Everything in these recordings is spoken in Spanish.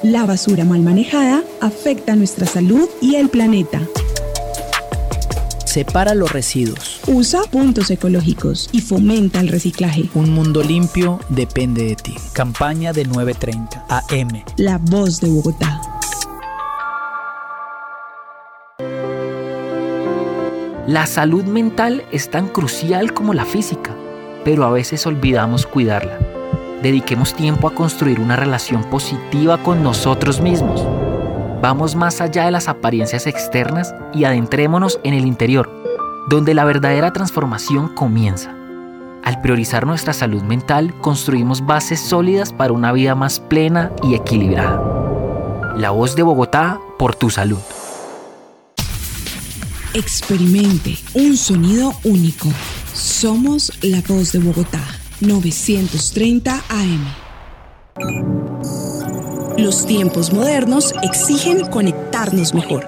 La basura mal manejada afecta nuestra salud y el planeta. Separa los residuos. Usa puntos ecológicos y fomenta el reciclaje. Un mundo limpio depende de ti. Campaña de 930 AM. La voz de Bogotá. La salud mental es tan crucial como la física, pero a veces olvidamos cuidarla. Dediquemos tiempo a construir una relación positiva con nosotros mismos. Vamos más allá de las apariencias externas y adentrémonos en el interior, donde la verdadera transformación comienza. Al priorizar nuestra salud mental, construimos bases sólidas para una vida más plena y equilibrada. La voz de Bogotá por tu salud. Experimente un sonido único. Somos la voz de Bogotá. 930 AM. Los tiempos modernos exigen conectarnos mejor.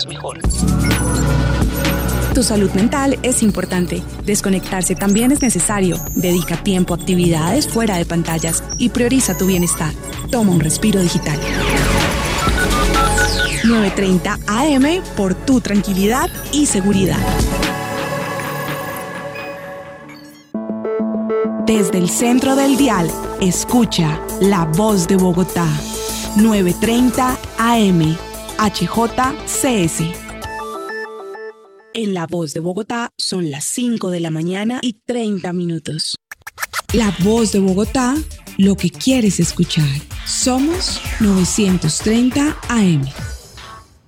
Tu salud mental es importante. Desconectarse también es necesario. Dedica tiempo a actividades fuera de pantallas y prioriza tu bienestar. Toma un respiro digital. 930 AM por tu tranquilidad y seguridad. Desde el centro del dial, escucha La Voz de Bogotá. 930 AM, HJCS. En La Voz de Bogotá son las 5 de la mañana y 30 minutos. La Voz de Bogotá, lo que quieres escuchar. Somos 930 AM.